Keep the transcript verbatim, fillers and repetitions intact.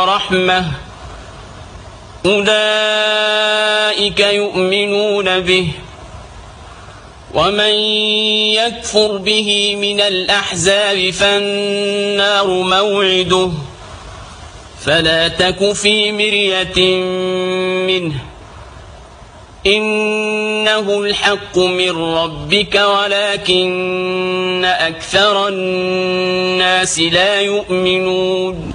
ورحمة أولئك يؤمنون به ومن يكفر به من الأحزاب فالنار موعده فلا تك في مرية منه إنه الحق من ربك ولكن أكثر الناس لا يؤمنون